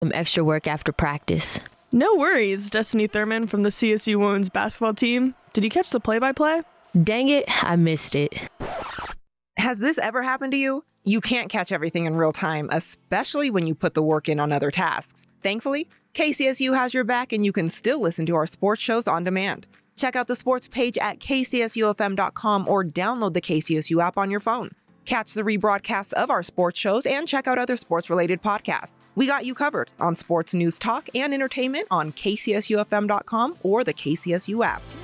Some extra work after practice. No worries, Destiny Thurman from the CSU women's basketball team. Did you catch the play-by-play? Dang it, I missed it. Has this ever happened to you? You can't catch everything in real time, especially when you put the work in on other tasks. Thankfully, KCSU has your back and you can still listen to our sports shows on demand. Check out the sports page at kcsufm.com or download the KCSU app on your phone. Catch the rebroadcasts of our sports shows and check out other sports-related podcasts. We got you covered on sports news talk and entertainment on kcsufm.com or the KCSU app.